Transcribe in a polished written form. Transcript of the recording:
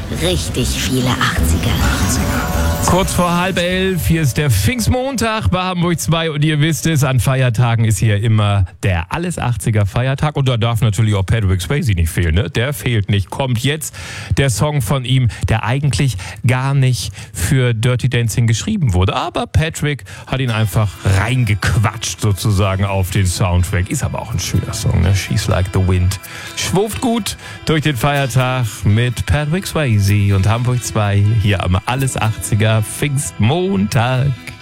richtig viele 80er. Kurz vor 10:30, hier ist der Pfingstmontag bei Hamburg 2 und ihr wisst es, an Feiertagen ist hier immer der Alles 80er Feiertag und da darf natürlich auch Patrick Swayze nicht fehlen, ne? Der fehlt nicht. Kommt jetzt der Song von ihm, der eigentlich gar nicht für Dirty Dancing geschrieben wurde, aber Patrick hat ihn einfach reingequatscht sozusagen auf den Soundtrack. Ist aber auch ein schöner Song, ne? She's Like the Wind. Schwuft gut durch den Feiertag mit Patrick Swayze und Hamburg 2 hier am Alles 80er Pfingstmontag.